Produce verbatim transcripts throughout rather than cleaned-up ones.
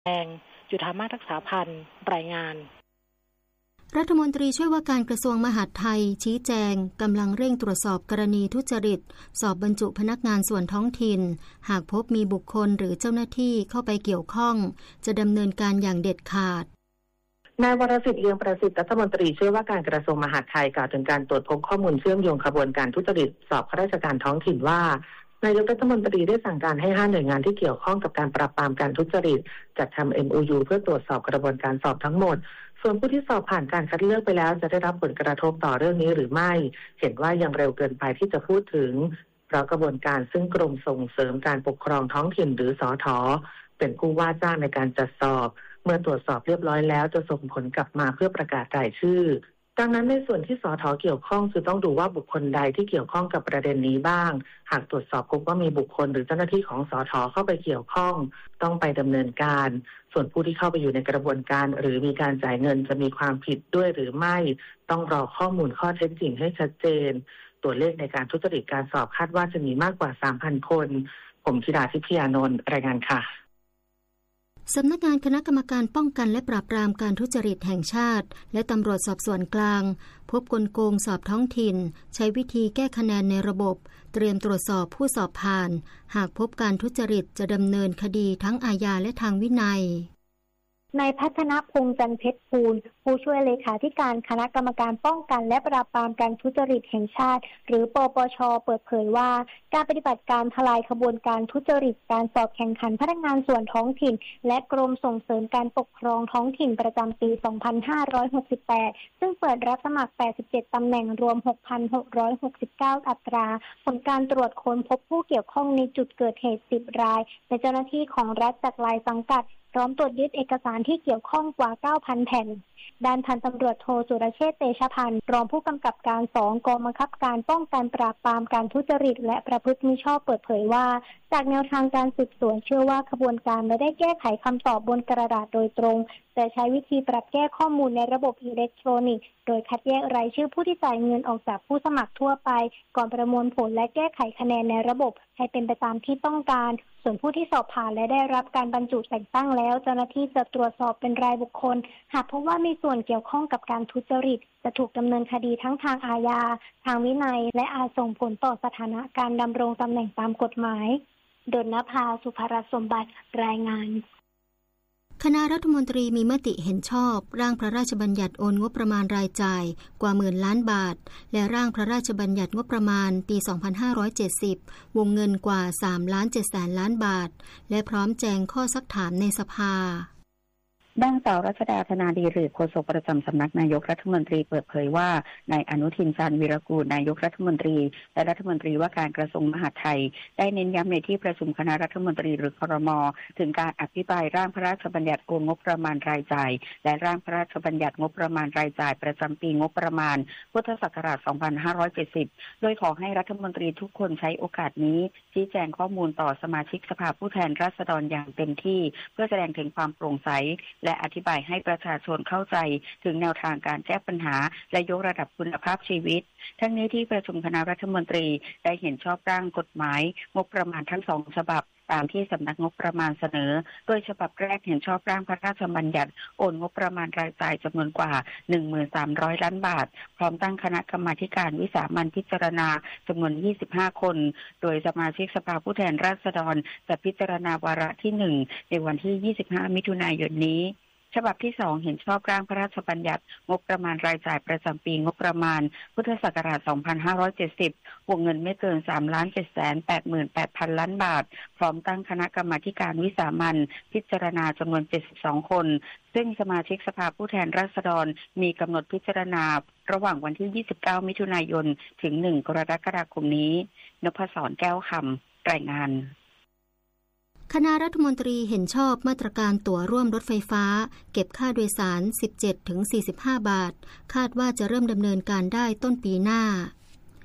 แดงจุฑามาศรักษาพันธ์รายงานรัฐมนตรีช่วยว่าการกระทรวงมหาดไทยชี้แจงกำลังเร่งตรวจสอบกรณีทุจริตสอบบรรจุพนักงานส่วนท้องถิ่นหากพบมีบุคคลหรือเจ้าหน้าที่เข้าไปเกี่ยวข้องจะดำเนินการอย่างเด็ดขาดนายวรสิทธิ์เลืองประสิทธิ์รัฐมนตรีช่วยว่าการกระทรวงมหาดไทยกล่าวถึงการตรวจพบข้อมูลเชื่อมโยงขบวนการทุจริตสอบข้าราชการท้องถิ่นว่านายกรัฐมนตรีได้สั่งการให้ห้าหน่วยงานที่เกี่ยวข้องกับการปราบปรามการทุจริตจัดทำ เอ็ม โอ ยู เพื่อตรวจสอบกระบวนการสอบทั้งหมดส่วนผู้ที่สอบผ่านการคัดเลือกไปแล้วจะได้รับผลกระทบต่อเรื่องนี้หรือไม่เห็นว่ายังเร็วเกินไปที่จะพูดถึงเพราะกระบวนการซึ่งกรมส่งเสริมการปกครองท้องถิ่นหรือสท.เป็นผู้ว่าจ้างในการจัดสอบเมื่อตรวจสอบเรียบร้อยแล้วจะส่งผลกลับมาเพื่อประกาศรายชื่อดังนั้นในส่วนที่สท.เกี่ยวข้องจะต้องดูว่าบุคคลใดที่เกี่ยวข้องกับประเด็นนี้บ้างหากตรวจสอบพบว่ามีบุคคลหรือเจ้าหน้าที่ของสท.เข้าไปเกี่ยวข้องต้องไปดำเนินการส่วนผู้ที่เข้าไปอยู่ในกระบวนการหรือมีการจ่ายเงินจะมีความผิดด้วยหรือไม่ต้องรอข้อมูลข้อเท็จจริงให้ชัดเจนตัวเลขในการทุจริตการสอบคาดว่าจะมีมากกว่า สามพัน คนผมธิดาทิพยานนท์รายงานค่ะสำนักงานคณะกรรมการป้องกันและปราบปรามการทุจริตแห่งชาติและตำรวจสอบสวนกลางพบกลโกงสอบท้องถิ่นใช้วิธีแก้คะแนนในระบบเตรียมตรวจสอบผู้สอบผ่านหากพบการทุจริตจะดำเนินคดีทั้งอาญาและทางวินัยนายพัฒนพงษ์จันทร์เพชรภูลผู้ช่วยเลขาธิการคณะกรรมการป้องกันและปราบปรามการทุจริตแห่งชาติหรือปปช.เปิดเผยว่าการปฏิบัติการทลายขบวนการทุจริตการสอบแข่งขันพนักงานส่วนท้องถิ่นและกรมส่งเสริมการปกครองท้องถิ่นประจำปี สองพันห้าร้อยหกสิบแปด ซึ่งเปิดรับสมัคร แปดสิบเจ็ด ตำแหน่งรวม หกพันหกร้อยหกสิบเก้า อัตราผลการตรวจค้นพบผู้เกี่ยวข้องในจุดเกิดเหตุ สิบ รายเป็นเจ้าหน้าที่ของรัฐจากหลายสังกัดพร้อมตรวจยึดเอกสารที่เกี่ยวข้องกว่า เก้าพัน แผ่นด้านพันตำรวจโทสุรเชษฐ์เตชะพันธ์รองผู้กำกับการสองกองบังคับการป้องกันปราบปรามการทุจริตและประพฤติมิชอบเปิดเผยว่าจากแนวทางการสืบสวนเชื่อว่าขบวนการไม่ได้แก้ไขคำตอบบนกระดาษโดยตรงแต่ใช้วิธีปรับแก้ข้อมูลในระบบอิเล็กทรอนิกส์โดยคัดแยกรายชื่อผู้ที่จ่ายเงินออกจากผู้สมัครทั่วไปก่อนประมวลผลและแก้ไขคะแนนในระบบให้เป็นไปตามที่ต้องการส่วนผู้ที่สอบผ่านและได้รับการบรรจุแต่งตั้งแล้วเจ้าหน้าที่จะตรวจสอบเป็นรายบุคคลหากพบว่ามีส่วนเกี่ยวข้องกับการทุจริตจะถูกดำเนินคดีทั้งทางอาญาทางวินัยและอาจส่งผลต่อสถานะการดำรงตำแหน่งตามกฎหมายดลนภาสุภรัตน์สมบัติรายงานคณะรัฐมนตรีมีมติเห็นชอบร่างพระราชบัญญัติโอนงบประมาณรายจ่ายกว่าหมื่นล้านบาทและร่างพระราชบัญญัติงบประมาณปี สองพันห้าร้อยเจ็ดสิบ วงเงินกว่า สามล้านเจ็ดแสนล้านบาทและพร้อมแจงข้อซักถามในสภาด้านสาวรัชดาธนาดีหรือโฆษกประจำสำนักนายกรัฐมนตรีเปิดเผยว่านายอนุทินชาญวีรกูลนายกรัฐมนตรีและรัฐมนตรีว่าการกระทรวงมหาดไทยได้เน้นย้ำในที่ประชุมคณะรัฐมนตรีหรือครม.ถึงการอภิปรายร่างพระราชบัญญัติโอนงบประมาณรายจ่ายและร่างพระราชบัญญัติงบประมาณรายจ่ายประจำปีงบประมาณพุทธศักราช สองพันห้าร้อยเจ็ดสิบ โดยขอให้รัฐมนตรีทุกคนใช้โอกาสนี้ชี้แจงข้อมูลต่อสมาชิกสภาผู้แทนราษฎรอย่างเต็มที่เพื่อแสดงถึงความโปร่งใสและอธิบายให้ประชาชนเข้าใจถึงแนวทางการแก้ปัญหาและยกระดับคุณภาพชีวิตทั้งนี้ที่ประชุมคณะรัฐมนตรีได้เห็นชอบร่างกฎหมายงบประมาณทั้งสองฉบับตามที่สำนักงบประมาณเสนอโดยฉบับแรกเห็นชอบร่างพระราชบัญญัติโอนงบประมาณรายจ่ายจำนวนกว่า หนึ่งพันสามร้อย ล้านบาทพร้อมตั้งคณะกรรมาธิการวิสามัญพิจารณาจำนวนยี่สิบห้าคนโดยสมาชิกสภาผู้แทนราษฎรจะพิจารณาวาระที่หนึ่งในวันที่ยี่สิบห้ามิถุนายนนี้ฉบับที่สองเห็นชอบร่างพระราชบัญญัติงบประมาณรายจ่ายประจำปีงบประมาณพุทธศักราช สองพันห้าร้อยเจ็ดสิบ วงเงินไม่เกิน สามล้านเจ็ดแสนแปดหมื่นแปดพัน ล้านบาทพร้อมตั้งคณะกรรมาธิการวิสามัญพิจารณาจำนวนเจ็ดสิบสองคนซึ่งสมาชิกสภาผู้แทนราษฎรมีกำหนดพิจารณาระหว่างวันที่ยี่สิบเก้ามิถุนายนถึงหนึ่งกรกฎาคมนี้นพศรแก้วคำรายงานคณะรัฐมนตรีเห็นชอบมาตรการตั๋วร่วมรถไฟฟ้าเก็บค่าโดยสาร สิบเจ็ดถึงสี่สิบห้า บาทคาดว่าจะเริ่มดำเนินการได้ต้นปีหน้า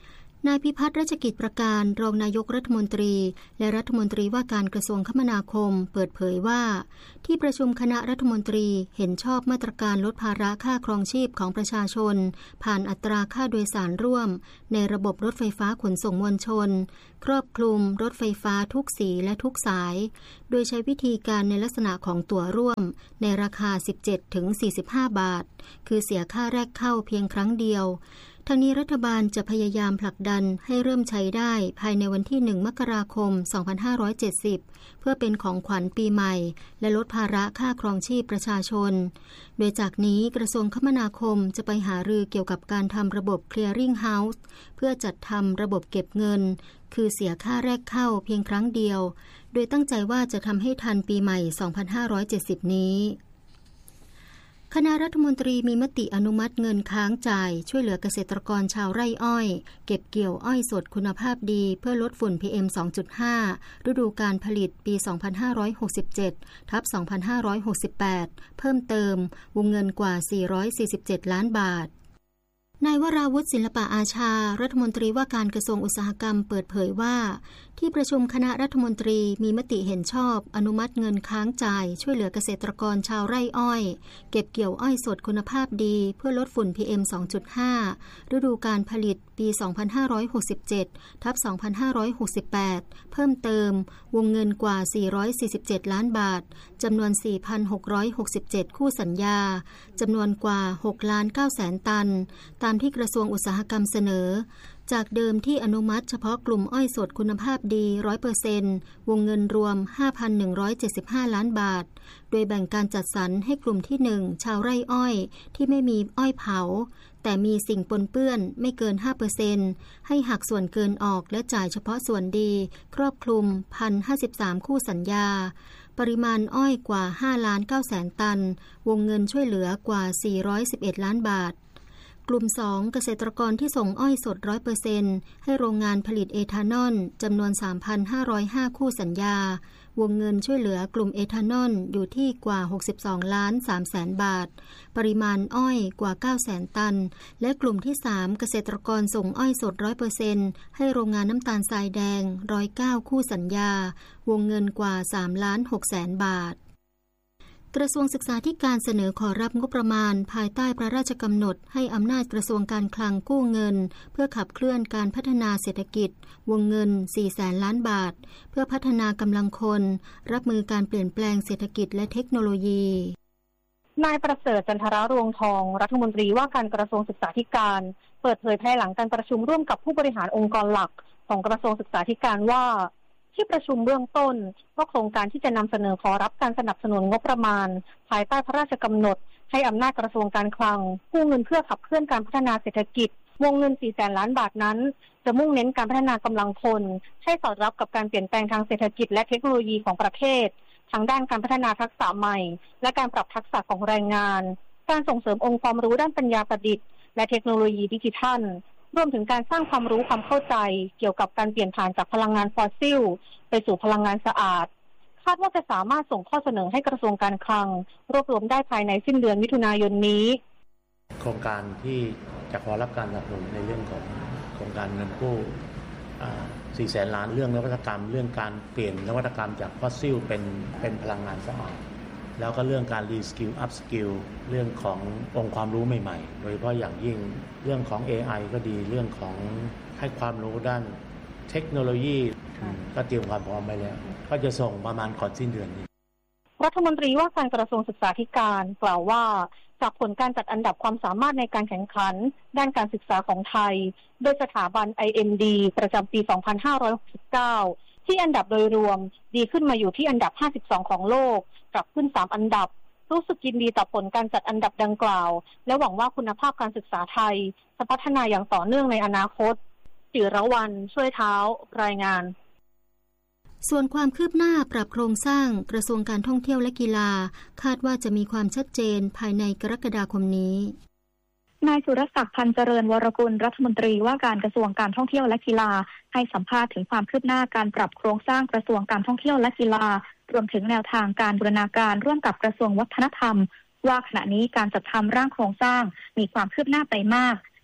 นายพิพัฒน์รัชกิจประการรองนายกรัฐมนตรีและรัฐมนตรีว่าการกระทรวงคมนาคมเปิดเผยว่าที่ประชุมคณะรัฐมนตรีเห็นชอบมาตรการลดภาระค่าครองชีพของประชาชนผ่านอัตราค่าโดยสารร่วมในระบบรถไฟฟ้าขนส่งมวลชนครอบคลุมรถไฟฟ้าทุกสีและทุกสายโดยใช้วิธีการในลักษณะของตั๋วร่วมในราคา สิบเจ็ดถึงสี่สิบห้า บาทคือเสียค่าแรกเข้าเพียงครั้งเดียวทั้งนี้รัฐบาลจะพยายามผลักดันให้เริ่มใช้ได้ภายในวันที่หนึ่งมกราคมสองพันห้าร้อยเจ็ดสิบเพื่อเป็นของขวัญปีใหม่และลดภาระค่าครองชีพประชาชนโดยจากนี้กระทรวงคมนาคมจะไปหารือเกี่ยวกับการทำระบบ Clearing House เพื่อจัดทำระบบเก็บเงินคือเสียค่าแรกเข้าเพียงครั้งเดียวโดยตั้งใจว่าจะทำให้ทันปีใหม่สองพันห้าร้อยเจ็ดสิบนี้คณะรัฐมนตรีมีมติอนุมัติเงินค้างจ่ายช่วยเหลือเกษตรกรชาวไร่อ้อยเก็บเกี่ยวอ้อยสดคุณภาพดีเพื่อลดฝุ่น พี เอ็ม สองจุดห้า ฤดูกาลผลิตปี สองพันห้าร้อยหกสิบเจ็ด ทับ สองพันห้าร้อยหกสิบแปด เพิ่มเติมวงเงินกว่า สี่ร้อยสี่สิบเจ็ด ล้านบาทนายวราวุฒิศิลปะอาชารัฐมนตรีว่าการกระทรวงอุตสาหกรรมเปิดเผยว่าที่ประชุมคณะรัฐมนตรีมีมติเห็นชอบอนุมัติเงินค้างจ่ายช่วยเหลือเกษตรกรชาวไร่อ้อยเก็บเกี่ยวอ้อยสดคุณภาพดีเพื่อลดฝุ่น พี เอ็ม สองจุดห้า ฤดูกาลผลิตปี สองพันห้าร้อยหกสิบเจ็ด ทับ สองพันห้าร้อยหกสิบแปด เพิ่มเติมวงเงินกว่า สี่ร้อยสี่สิบเจ็ด ล้านบาทจำนวน สี่พันหกร้อยหกสิบเจ็ด คู่สัญญาจำนวนกว่า หกล้านเก้าแสน ตันตามที่กระทรวงอุตสาหกรรมเสนอจากเดิมที่อนุมัติเฉพาะกลุ่มอ้อยสดคุณภาพดี ร้อยเปอร์เซ็นต์ วงเงินรวม ห้าพันหนึ่งร้อยเจ็ดสิบห้า ล้านบาทโดยแบ่งการจัดสรรให้กลุ่มที่หนึ่งชาวไร่อ้อยที่ไม่มีอ้อยเผาแต่มีสิ่งปนเปื้อนไม่เกิน ห้าเปอร์เซ็นต์ ให้หักส่วนเกินออกและจ่ายเฉพาะส่วนดีครอบคลุม หนึ่งพันห้าสิบสาม คู่สัญญาปริมาณอ้อยกว่า ห้าล้านเก้าแสน ตันวงเงินช่วยเหลือกว่า สี่ร้อยสิบเอ็ด ล้านบาทกลุ่มสองเกษตรกรที่ส่งอ้อยสด ร้อยเปอร์เซ็นต์ ให้โรงงานผลิตเอทานอลจำนวน สามพันห้าร้อยห้า คู่สัญญาวงเงินช่วยเหลือกลุ่มเอทานอลอยู่ที่กว่า หกสิบสองล้านสามแสน บาทปริมาณอ้อยกว่า เก้าแสน ตันและกลุ่มที่สามเกษตรกรส่งอ้อยสด ร้อยเปอร์เซ็นต์ ให้โรงงานน้ำตาลทรายแดงหนึ่งร้อยเก้าคู่สัญญาวงเงินกว่า สามล้านหกแสน บาทกระทรวงศึกษาธิการเสนอขอรับงบประมาณภายใต้พระราชกำหนดให้อำนาจกระทรวงการคลังกู้เงินเพื่อขับเคลื่อนการพัฒนาเศรษฐกิจวงเงิน สี่แสน ล้านบาทเพื่อพัฒนากำลังคนรับมือการเปลี่ยนแปลงเศรษฐกิจและเทคโนโลยีนายประเสริฐจันทรารวงทองรัฐมนตรีว่าการกระทรวงศึกษาธิการเปิดเผยภายหลังการประชุมร่วมกับผู้บริหารองค์กรหลักของกระทรวงศึกษาธิการว่าที่ประชุมเบื้องต้นว่าโครงการที่จะนำเสนอขอรับการสนับสนุนงบประมาณภายใต้พระราชกำหนดให้อำนาจกระทรวงการคลังกู้เงินเพื่อขับเคลื่อนการพัฒนาเศรษฐกิจวงเงิน สี่แสน ล้านบาทนั้นจะมุ่งเน้นการพัฒนากำลังคนให้สอดรับกับการเปลี่ยนแปลงทางเศรษฐกิจและเทคโนโลยีของประเทศทั้งด้านการพัฒนาทักษะใหม่และการปรับทักษะของแรงงานการส่งเสริมองค์ความรู้ด้านปัญญาประดิษฐ์และเทคโนโลยีดิจิทัลรวมถึงการสร้างความรู้ความเข้าใจเกี่ยวกับการเปลี่ยนผ่านจากพลังงานฟอสซิลไปสู่พลังงานสะอาดคาดว่าจะสามารถส่งข้อเสนอให้กระทรวงการคลังรวบรวมได้ภายในสิ้นเดือนมิถุนายนนี้โครงการที่จะขอรับการสนับสนุนในเรื่องของโครงการเงินกู้สี่แสนล้านเรื่องนวัตกรรมเรื่องการเปลี่ยนนวัตกรรมจากฟอสซิลเป็นเป็นพลังงานสะอาดแล้วก็เรื่องการรีสกิลอัพสกิลเรื่องขององค์ความรู้ใหม่ๆโดยเฉพาะอย่างยิ่งเรื่องของ เอ ไอ ก็ดีเรื่องของให้ความรู้ด้านเทคโนโลยีก็เตรียมความพร้อมไว้แล้วก็จะส่งประมาณก่อนสิ้นเดือนนี้รัฐมนตรีว่าการกระทรวงศึกษาธิการกล่าวว่าจากผลการจัดอันดับความสามารถในการแข่งขันด้านการศึกษาของไทยโดยสถาบัน ไอ เอ็ม ดี ประจำปี สองพันห้าร้อยหกสิบเก้า ที่อันดับโดยรวมดีขึ้นมาอยู่ที่อันดับห้าสิบสองของโลกกลับขึ้นสามอันดับรู้สึกยินดีต่อผลการจัดอันดับดังกล่าวและหวังว่าคุณภาพการศึกษาไทยจะพัฒนาอย่างต่อเนื่องในอนาคตจิรวรรณช่วยเท้ารายงานส่วนความคืบหน้าปรับโครงสร้างกระทรวงการท่องเที่ยวและกีฬาคาดว่าจะมีความชัดเจนภายในกรกฎาคมนี้นายสุรศักดิ์พันเจริญวรกุลรัฐมนตรีว่าการกระทรวงการท่องเที่ยวและกีฬาให้สัมภาษณ์ถึงความคืบหน้าการปรับโครงสร้างกระทรวงการท่องเที่ยวและกีฬารวมถึงแนวทางการบูรณาการร่วมกับกระทรวงวัฒนธรรมว่าขณะนี้การจัดทำร่างโครงสร้างมีความคืบหน้าไปมาก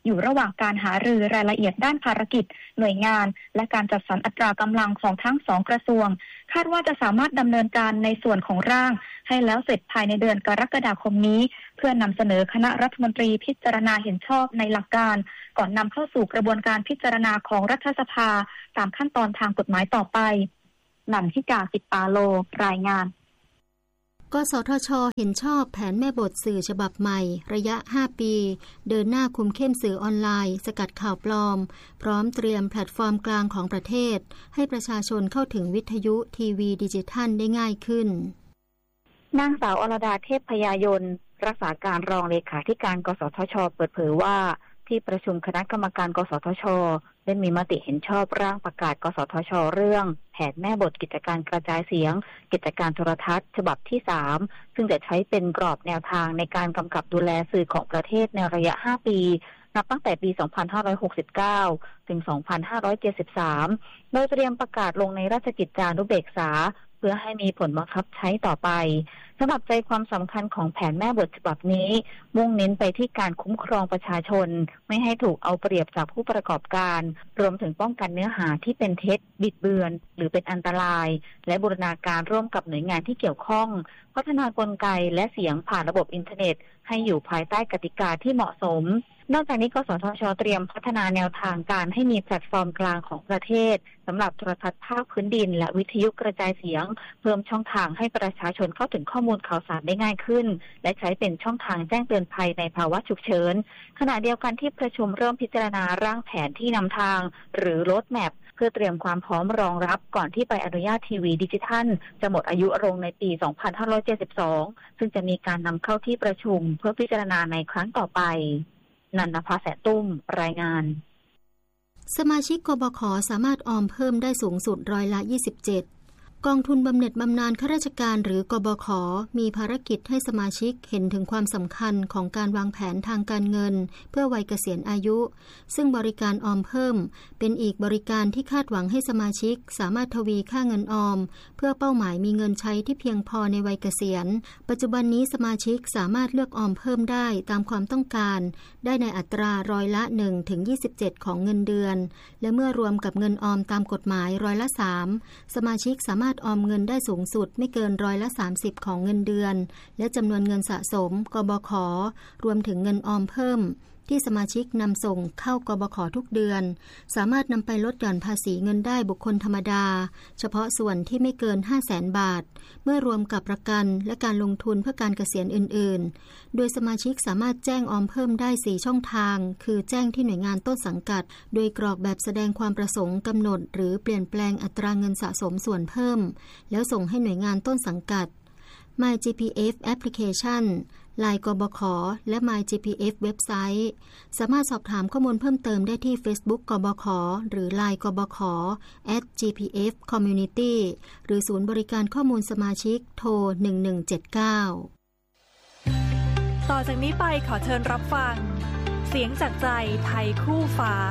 อยู่ระหว่างการหารือรายละเอียดด้านภารกิจหน่วยงานและการจัดสรรอัตรากำลังของทั้งสองกระทรวงคาดว่าจะสามารถดำเนินการในส่วนของร่างให้แล้วเสร็จภายในเดือนกรกฎาคมนี้เพื่อนำเสนอคณะรัฐมนตรีพิจารณาเห็นชอบในหลักการก่อนนำเข้าสู่กระบวนการพิจารณาของรัฐสภาตามขั้นตอนทางกฎหมายต่อไปนันทิกา สิปาโลรายงานกสทช.เห็นชอบแผนแม่บทสื่อฉบับใหม่ระยะห้าปีเดินหน้าคุมเข้มสื่อออนไลน์สกัดข่าวปลอมพร้อมเตรียมแพลตฟอร์มกลางของประเทศให้ประชาชนเข้าถึงวิทยุทีวีดิจิทัลได้ง่ายขึ้นนางสาวอรดาเทพพยายนรักษาการรองเลขาธิการกสทช.เปิดเผยว่าที่ประชุมคณะกรรมการกสทช.ได้มีมติเห็นชอบร่างประกาศกสทช.เรื่องแผนแม่บทกิจการกระจายเสียงกิจการโทรทัศน์ฉบับที่สามซึ่งจะใช้เป็นกรอบแนวทางในการกำกับดูแลสื่อของประเทศในระยะห้าปีนับตั้งแต่ปีสองพันห้าร้อยหกสิบเก้าถึงสองพันห้าร้อยเจ็ดสิบสามโดยเตรียมประกาศลงในราชกิจจานุเบกษาเพื่อให้มีผลบังคับใช้ต่อไปสำหรับใจความสำคัญของแผนแม่บทฉบับนี้มุ่งเน้นไปที่การคุ้มครองประชาชนไม่ให้ถูกเอาเปรียบจากผู้ประกอบการรวมถึงป้องกันเนื้อหาที่เป็นเท็จบิดเบือนหรือเป็นอันตรายและบูรณาการร่วมกับหน่วยงานที่เกี่ยวข้องพัฒนากลไกและเสียงผ่านระบบอินเทอร์เน็ตให้อยู่ภายใต้กติกาที่เหมาะสมนอกจากนี้กสทช.เตรียมพัฒนาแนวทางการให้มีแพลตฟอร์มกลางของประเทศสำหรับโทรทัศน์ภาคพื้นดินและวิทยุกระจายเสียงเพิ่มช่องทางให้ประชาชนเข้าถึงข้อมูลข่าวสารได้ง่ายขึ้นและใช้เป็นช่องทางแจ้งเตือนภัยในภาวะฉุกเฉินขณะเดียวกันที่ประชุมเริ่มพิจารณาร่างแผนที่นำทางหรือ Road Map เพื่อเตรียมความพร้อมรองรับก่อนที่ใบอนุญาตทีวีดิจิทัลจะหมดอายุลงในปีสองพันห้าร้อยเจ็ดสิบสองซึ่งจะมีการนำเข้าที่ประชุมเพื่อพิจารณาในครั้งต่อไปนันนภาแสนตุ้มรายงานสมาชิกกบข.สามารถออมเพิ่มได้สูงสุดร้อยละยี่สิบเจ็ดกองทุนบำเหน็จบำนาญข้าราชการหรือกบข.มีภารกิจให้สมาชิกเห็นถึงความสำคัญของการวางแผนทางการเงินเพื่อวัยเกษียณอายุซึ่งบริการออมเพิ่มเป็นอีกบริการที่คาดหวังให้สมาชิกสามารถทวีค่าเงินออมเพื่อเป้าหมายมีเงินใช้ที่เพียงพอในวัยเกษียณปัจจุบันนี้สมาชิกสามารถเลือกออมเพิ่มได้ตามความต้องการได้ในอัตราร้อยละ หนึ่งถึงยี่สิบเจ็ด ของเงินเดือนและเมื่อรวมกับเงินออมตามกฎหมายร้อยละสามสมาชิกสามารถออมเงินได้สูงสุดไม่เกินร้อยละสามสิบของเงินเดือนและจำนวนเงินสะสมกบข.รวมถึงเงินออมเพิ่มที่สมาชิกนำส่งเข้ากบข.ทุกเดือนสามารถนำไปลดหย่อนภาษีเงินได้บุคคลธรรมดาเฉพาะส่วนที่ไม่เกิน ห้าแสน บาทเมื่อรวมกับประกันและการลงทุนเพื่อการเกษียณอื่นๆโดยสมาชิกสามารถแจ้งออมเพิ่มได้สี่ช่องทางคือแจ้งที่หน่วยงานต้นสังกัดโดยกรอกแบบแสดงความประสงค์กำหนดหรือเปลี่ยนแปลงอัตราเงินสะสมส่วนเพิ่มแล้วส่งให้หน่วยงานต้นสังกัด My จี พี เอฟ Applicationไลน์ กบข.และ My จี พี เอฟ เว็บไซต์สามารถสอบถามข้อมูลเพิ่มเติมได้ที่ Facebook กบข.หรือ ไลน์ กบข. แอท จี พี เอฟ คอมมิวนิตี้ หรือศูนย์บริการข้อมูลสมาชิกโทรหนึ่งหนึ่งเจ็ดเก้าต่อจากนี้ไปขอเชิญรับฟังเสียงจากใจไทยคู่ฟ้า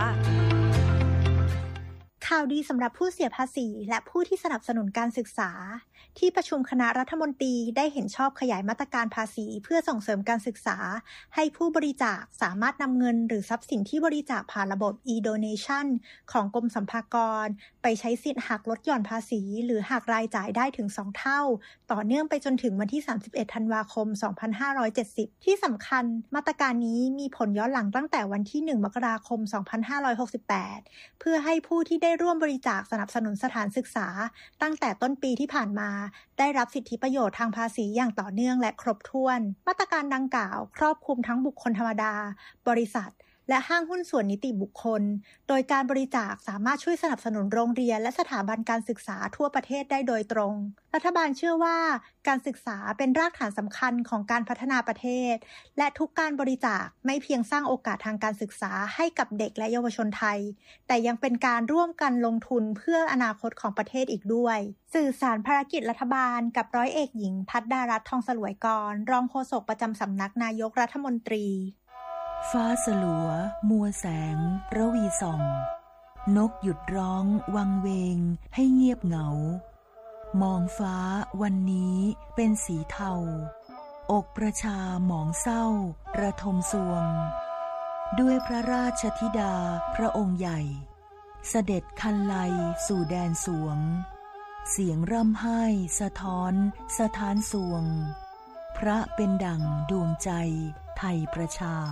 ข่าวดีสำหรับผู้เสียภาษีและผู้ที่สนับสนุนการศึกษาที่ประชุมคณะรัฐมนตรีได้เห็นชอบขยายมาตรการภาษีเพื่อส่งเสริมการศึกษาให้ผู้บริจาคสามารถนำเงินหรือทรัพย์สินที่บริจาคผ่านระบบ e-donation ของกรมสรรพากรไปใช้สิทธิ์หักลดหย่อนภาษีหรือหักรายจ่ายได้ถึงสองเท่าต่อเนื่องไปจนถึงวันที่สามสิบเอ็ดธันวาคมสองพันห้าร้อยเจ็ดสิบที่สำคัญมาตรการนี้มีผลย้อนหลังตั้งแต่วันที่หนึ่งมกราคมสองพันห้าร้อยหกสิบแปดเพื่อให้ผู้ที่ได้ร่วมบริจาคสนับสนุนสถานศึกษาตั้งแต่ต้นปีที่ผ่านมาได้รับสิทธิประโยชน์ทางภาษีอย่างต่อเนื่องและครบถ้วนมาตรการดังกล่าวครอบคลุมทั้งบุคคลธรรมดาบริษัทและห้างหุ้นส่วนนิติบุคคลโดยการบริจาคสามารถช่วยสนับสนุนโรงเรียนและสถาบันการศึกษาทั่วประเทศได้โดยตรงรัฐบาลเชื่อว่าการศึกษาเป็นรากฐานสำคัญของการพัฒนาประเทศและทุกการบริจาคไม่เพียงสร้างโอกาสทางการศึกษาให้กับเด็กและเยาวชนไทยแต่ยังเป็นการร่วมกันลงทุนเพื่ออนาคตของประเทศอีกด้วยสื่อสารภารกิจรัฐบาลกับร้อยเอกหญิงภัทรดารัตน์ทองสลวยกรรองโฆษกประจำสำนักนายกรัฐมนตรีฟ้าสลัวมัวแสงระวีส่องนกหยุดร้องวังเวงให้เงียบเหงามองฟ้าวันนี้เป็นสีเทาอกประชาหมองเศร้าระทมสวงด้วยพระราชธิดาพระองค์ใหญ่เสด็จคันไลสู่แดนสวงเสียงร่ำไห้สะท้อนสถานสวงพระเป็นดั่งดวงใจไทยประชา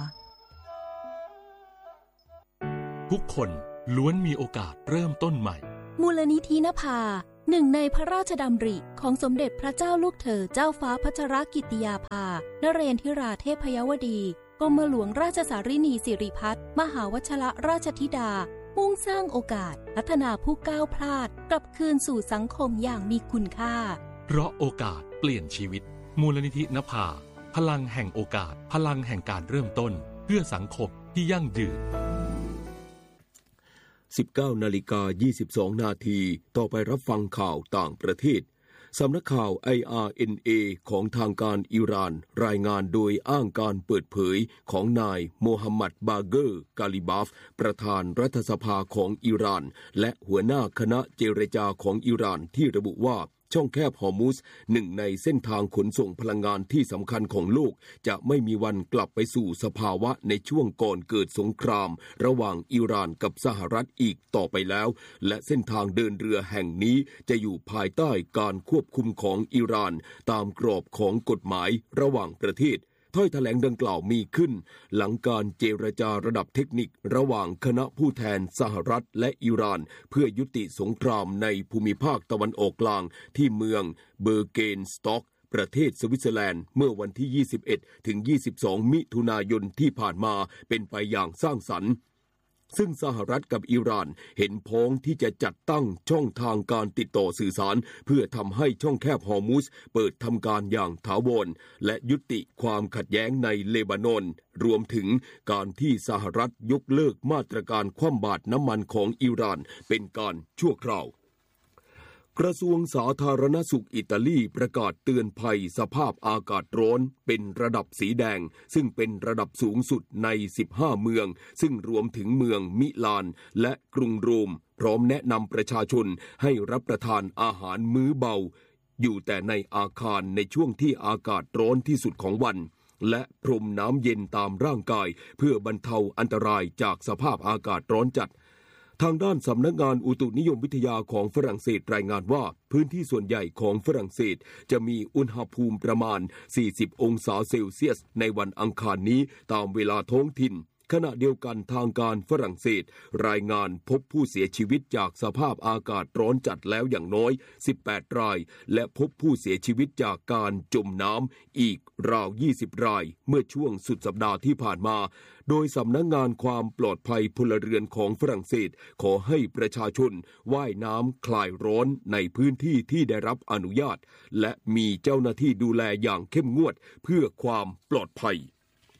ทุกคนล้วนมีโอกาสเริ่มต้นใหม่มูลนิธินภาหนึ่งในพระราชดำริของสมเด็จพระเจ้าลูกเธอเจ้าฟ้าพัชรกิติยาภานเรนทิราเทพยวดีกรมหลวงราชสารินีสิริพัฒน์มหาวชรราชธิดามุ่งสร้างโอกาสพัฒนาผู้ก้าวพลาดกลับคืนสู่สังคมอย่างมีคุณค่าเพราะโอกาสเปลี่ยนชีวิตมูลนิธินภาพลังแห่งโอกาสพลังแห่งการเริ่มต้นเพื่อสังคมที่ยั่งยืนสิบเก้านาฬิกายี่สิบสองนาทีต่อไปรับฟังข่าวต่างประเทศสำนักข่าว ไอ อาร์ เอ็น เอ ของทางการอิหร่านรายงานโดยอ้างการเปิดเผยของนายโมฮัมหมัดบาเกอร์กาลิบาฟประธานรัฐสภาของอิหร่านและหัวหน้าคณะเจรจาของอิหร่านที่ระบุว่าช่องแคบฮอร์มุซหนึ่งในเส้นทางขนส่งพลังงานที่สำคัญของโลกจะไม่มีวันกลับไปสู่สภาวะในช่วงก่อนเกิดสงครามระหว่างอิหร่านกับสหรัฐอีกต่อไปแล้วและเส้นทางเดินเรือแห่งนี้จะอยู่ภายใต้การควบคุมของอิหร่านตามกรอบของกฎหมายระหว่างประเทศถ้อยแถลงดังกล่าวมีขึ้นหลังการเจรจาระดับเทคนิคระหว่างคณะผู้แทนสหรัฐและอิหร่านเพื่อยุติสงครามในภูมิภาคตะวันออกกลางที่เมืองเบอร์เกนสต็อกประเทศสวิตเซอร์แลนด์เมื่อวันที่ ยี่สิบเอ็ดถึงยี่สิบสอง มิถุนายนที่ผ่านมาเป็นไปอย่างสร้างสรรค์ซึ่งสหรัฐกับอิหร่านเห็นพ้องที่จะจัดตั้งช่องทางการติดต่อสื่อสารเพื่อทำให้ช่องแคบฮอร์มุซเปิดทำการอย่างถาวรและยุติความขัดแย้งในเลบานอนรวมถึงการที่สหรัฐยกเลิกมาตรการคว่ำบาตรน้ำมันของอิหร่านเป็นการชั่วคราวกระทรวงสาธารณสุขอิตาลีประกาศเตือนภัยสภาพอากาศร้อนเป็นระดับสีแดงซึ่งเป็นระดับสูงสุดในสิบห้าเมืองซึ่งรวมถึงเมืองมิลานและกรุงโรมพร้อมแนะนำประชาชนให้รับประทานอาหารมื้อเบาอยู่แต่ในอาคารในช่วงที่อากาศร้อนที่สุดของวันและพรมน้ำเย็นตามร่างกายเพื่อบรรเทาอันตรายจากสภาพอากาศร้อนจัดทางด้านสำนักงานอุตุนิยมวิทยาของฝรั่งเศสรายงานว่าพื้นที่ส่วนใหญ่ของฝรั่งเศสจะมีอุณหภูมิประมาณสี่สิบองศาเซลเซียสในวันอังคารนี้ตามเวลาท้องถิ่นขณะเดียวกันทางการฝรั่งเศสรายงานพบผู้เสียชีวิตจากสภาพอากาศร้อนจัดแล้วอย่างน้อยสิบแปดรายและพบผู้เสียชีวิตจากการจมน้ำอีกราวยี่สิบรายเมื่อช่วงสุดสัปดาห์ที่ผ่านมาโดยสำนักงานความปลอดภัยพลเรือนของฝรั่งเศสขอให้ประชาชนว่ายน้ำคลายร้อนในพื้นที่ที่ได้รับอนุญาตและมีเจ้าหน้าที่ดูแลอย่างเข้มงวดเพื่อความปลอดภัย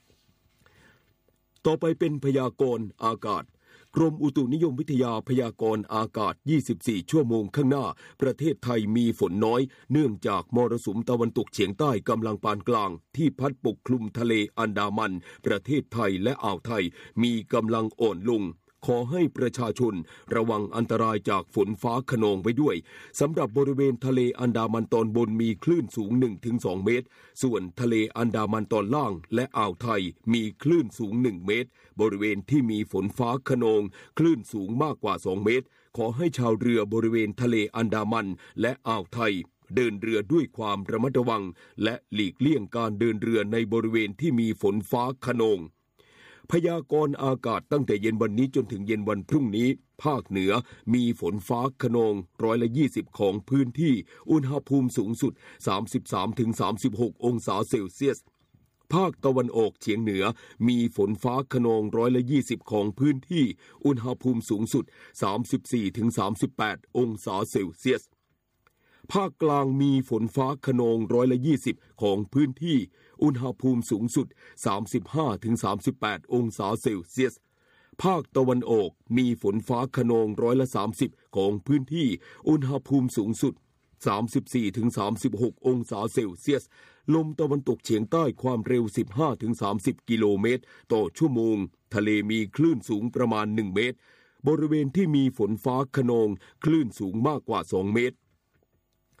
ต่อไปเป็นพยากรณ์อากาศกรมอุตุนิยมวิทยาพยากรณ์อากาศยี่สิบสี่ชั่วโมงข้างหน้าประเทศไทยมีฝนน้อยเนื่องจากมรสุมตะวันตกเฉียงใต้กำลังปานกลางที่พัดปกคลุมทะเลอันดามันประเทศไทยและอ่าวไทยมีกำลังอ่อนลงขอให้ประชาชนระวังอันตรายจากฝนฟ้าคะนองไว้ด้วยสำหรับบริเวณทะเลอันดามันตอนบนมีคลื่นสูง หนึ่งถึงสอง เมตรส่วนทะเลอันดามันตอนล่างและอ่าวไทยมีคลื่นสูงหนึ่งเมตรบริเวณที่มีฝนฟ้าคะนองคลื่นสูงมากกว่าสองเมตรขอให้ชาวเรือบริเวณทะเลอันดามันและอ่าวไทยเดินเรือด้วยความระมัดระวังและหลีกเลี่ยงการเดินเรือในบริเวณที่มีฝนฟ้าคะนองพยากรณ์อากาศตั้งแต่เย็นวันนี้จนถึงเย็นวันพรุ่งนี้ภาคเหนือมีฝนฟ้าคะนองร้อยละยี่สิบของพื้นที่อุณหภูมิสูงสุด สามสิบสามถึงสามสิบหก องศาเซลเซียสภาคตะวันออกเฉียงเหนือมีฝนฟ้าคะนองร้อยละยี่สิบของพื้นที่อุณหภูมิสูงสุด สามสิบสี่ถึงสามสิบแปด องศาเซลเซียสภาคกลางมีฝนฟ้าคะนองร้อยละยี่สิบของพื้นที่อุณหภูมิสูงสุด สามสิบห้าถึงสามสิบแปด องศาเซลเซียสภาคตะวันออกมีฝนฟ้าคะนองร้อยละสามสิบของพื้นที่อุณหภูมิสูงสุด สามสิบสี่ถึงสามสิบหก องศาเซลเซียสลมตะวันตกเฉียงใต้ความเร็ว สิบห้าถึงสามสิบ กิโลเมตรต่อชั่วโมงทะเลมีคลื่นสูงประมาณหนึ่งเมตรบริเวณที่มีฝนฟ้าคะนองคลื่นสูงมากกว่าสองเมตร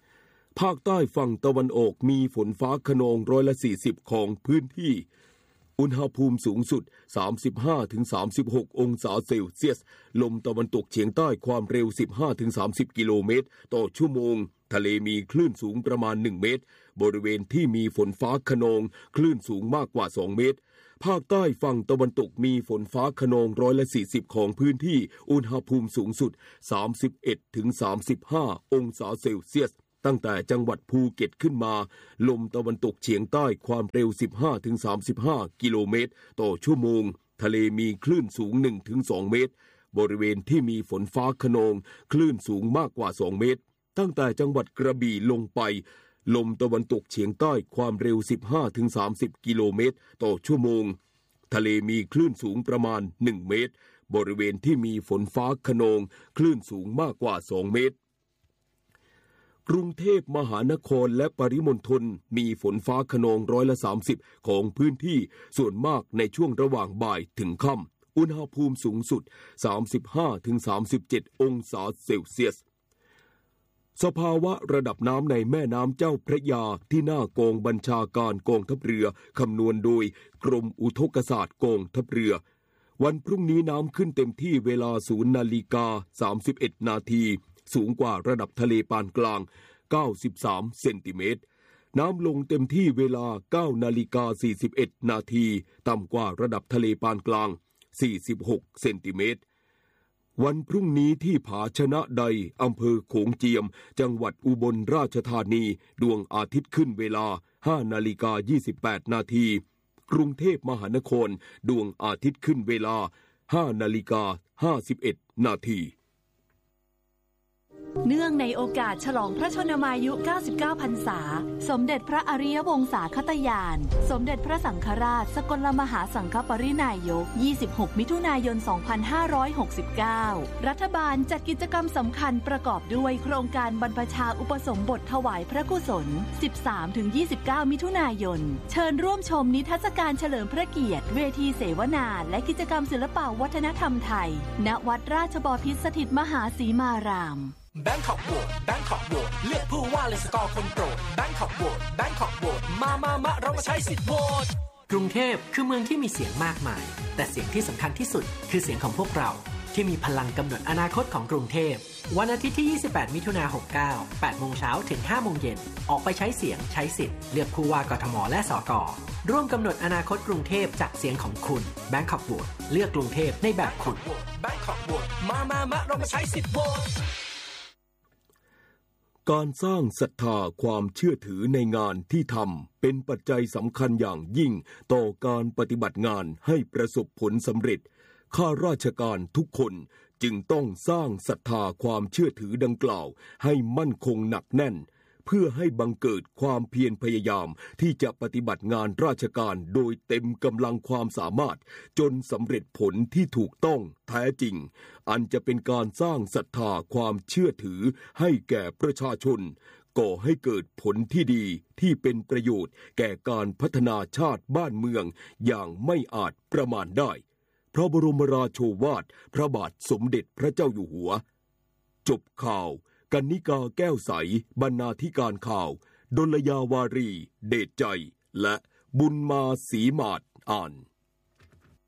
ภาคใต้ฝั่งตะวันออกมีฝนฟ้าคะนองร้อยละสี่สิบของพื้นที่อุณหภูมิสูงสุด สามสิบห้าถึงสามสิบหก องศาเซลเซียสลมตะวันตกเฉียงใต้ความเร็ว สิบห้าถึงสามสิบ กิโลเมตรต่อชั่วโมงทะเลมีคลื่นสูงประมาณหนึ่งเมตรบริเวณที่มีฝนฟ้าคะนองคลื่นสูงมากกว่าสองเมตรภาคใต้ฝั่งตะวันตกมีฝนฟ้าคะนองร้อยละสี่สิบของพื้นที่อุณหภูมิสูงสุด สามสิบเอ็ดถึงสามสิบห้า องศาเซลเซียสตั้งแต่จังหวัดภูเก็ตขึ้นมาลมตะวันตกเฉียงใต้ความเร็ว สิบห้าถึงสามสิบห้า กิโลเมตรต่อชั่วโมงทะเลมีคลื่นสูง หนึ่งถึงสอง เมตรบริเวณที่มีฝนฟ้าคะนองคลื่นสูงมากกว่าสองเมตรตั้งแต่จังหวัดกระบี่ลงไปลมตะวันตกเฉียงใต้ความเร็ว สิบห้าถึงสามสิบ กิโลเมตรต่อชั่วโมงทะเลมีคลื่นสูงประมาณหนึ่งเมตรบริเวณที่มีฝนฟ้าคะนองคลื่นสูงมากกว่าสองเมตรกรุงเทพมหานครและปริมณฑลมีฝนฟ้าคะนองร้อยละสามสิบของพื้นที่ส่วนมากในช่วงระหว่างบ่ายถึงค่ำอุณหภูมิสูงสุด สามสิบห้าถึงสามสิบเจ็ด องศาเซลเซียสสภาวะระดับน้ำในแม่น้ำเจ้าพระยาที่หน้ากองบัญชาการกองทัพเรือคำนวณโดยกรมอุทกศาสตร์กองทัพเรือวันพรุ่งนี้น้ำขึ้นเต็มที่เวลาศูนย์นาฬิกาสามสิบเอ็ดนาทีสูงกว่าระดับทะเลปานกลางเก้าสิบสามเซนติเมตรน้ำลงเต็มที่เวลาเก้านาฬิกาสี่สิบเอ็ดนาทีต่ำกว่าระดับทะเลปานกลางสี่สิบหกเซนติเมตรวันพรุ่งนี้ที่ผาชนะใดอำเภอโขงเจียมจังหวัดอุบลราชธานีดวงอาทิตย์ขึ้นเวลาห้านาฬิกายี่สิบแปดนาทีกรุงเทพมหานครดวงอาทิตย์ขึ้นเวลาห้านาฬิกาห้าสิบเอ็ดนาทีเนื่องในโอกาสฉลองพระชนมายุเก้าสิบเก้าพรรษาสมเด็จพระอริยวงศาคตญาณสมเด็จพระสังฆราชสกลมหาสังฆปรินายกยี่สิบหกมิถุนายนสองพันห้าร้อยหกสิบเก้ารัฐบาลจัดกิจกรรมสำคัญประกอบด้วยโครงการบรรพชาอุปสมบทถวายพระกุศล สิบสามถึงยี่สิบเก้า มิถุนายนเชิญร่วมชมนิทรรศการเฉลิมพระเกียรติเวทีเสวนาและกิจกรรมศิลปวัฒนธรรมไทยณวัดราชบพิตรสถิตมหาสีมารามแบงคอกโหวตแบงคอกโหวตเลือกผู้ว่าเลยสกอร์คนโปรดแบงคอกโหวตแบงคอกโหวตมามามาเรามาใช้สิทธิ์โหวตกรุงเทพคือเมืองที่มีเสียงมากมายแต่เสียงที่สำคัญที่สุดคือเสียงของพวกเราที่มีพลังกำหนดอนาคตของกรุงเทพวันอาทิตย์ที่ยี่สิบแปดมิถุนายนหกสิบเก้า แปดโมงเช้าถึงห้าโมงเย็นออกไปใช้เสียงใช้สิทธิ์เลือกผู้ว่ากทมและสกร่วมกำหนดอนาคตกรุงเทพจากเสียงของคุณแบงคอกโหวตเลือกกรุงเทพในแบบคุณแบงคอกโหวตมามามาเรามาใช้สิทธิ์โหวตการสร้างศรัทธาความเชื่อถือในงานที่ทำเป็นปัจจัยสำคัญอย่างยิ่งต่อการปฏิบัติงานให้ประสบผลสำเร็จข้าราชการทุกคนจึงต้องสร้างศรัทธาความเชื่อถือดังกล่าวให้มั่นคงหนักแน่นเพื่อให้บังเกิดความเพียรพยายามที่จะปฏิบัติงานราชการโดยเต็มกำลังความสามารถจนสำเร็จผลที่ถูกต้องแท้จริงอันจะเป็นการสร้างศรัทธาความเชื่อถือให้แก่ประชาชนก่อให้เกิดผลที่ดีที่เป็นประโยชน์แก่การพัฒนาชาติบ้านเมืองอย่างไม่อาจประมาณได้พระบรมราโชวาทพระบาทสมเด็จพระเจ้าอยู่หัวจบข่าวกนิกาแก้วใสบรรณาธิการข่าวดลยาวารีเดชใจและบุญมาศรีมาศอ่าน